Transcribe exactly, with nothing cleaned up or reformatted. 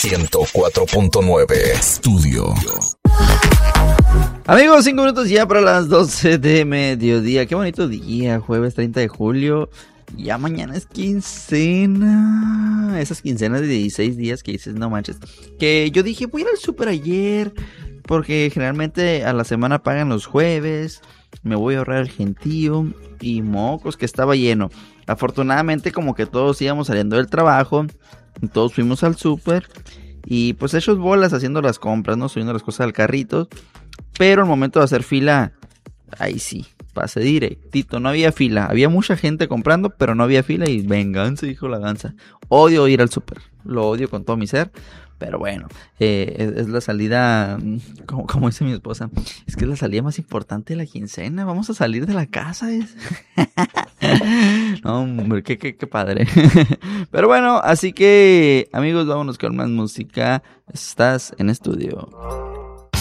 ciento cuatro punto nueve Estudio. Amigos, cinco minutos ya para las doce de mediodía. Qué bonito día, jueves treinta de julio. Ya mañana es quincena. Esas quincenas de dieciséis días que dices, no manches. Que yo dije, voy a ir al súper ayer, porque generalmente a la semana pagan los jueves. Me voy a ahorrar el gentío. Y mocos, que estaba lleno. Afortunadamente, como que todos íbamos saliendo del trabajo, y todos fuimos al súper. Y pues hechos bolas haciendo las compras, ¿no? Subiendo las cosas al carrito. Pero al momento de hacer fila, ahí sí, pasé directito, no había fila. Había mucha gente comprando, pero no había fila y venganza, dijo la danza. Odio ir al súper, lo odio con todo mi ser. Pero bueno, eh, es, es la salida, como, como dice mi esposa, es que es la salida más importante de la quincena. Vamos a salir de la casa. Es... no, hombre, qué, qué, qué padre. Pero bueno, así que amigos, vámonos con más música. Estás en estudio.